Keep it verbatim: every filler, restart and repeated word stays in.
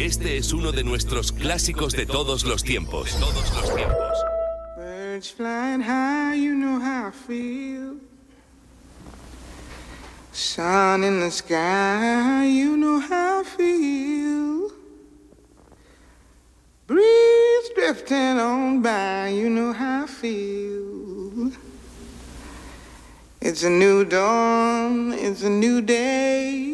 Este es uno de nuestros clásicos de todos los tiempos. Todos los tiempos. Birds flying high, you know how I feel. Sun in the sky, you know how I feel. Breeze drifting on by, you know how I feel. It's a new dawn, it's a new day.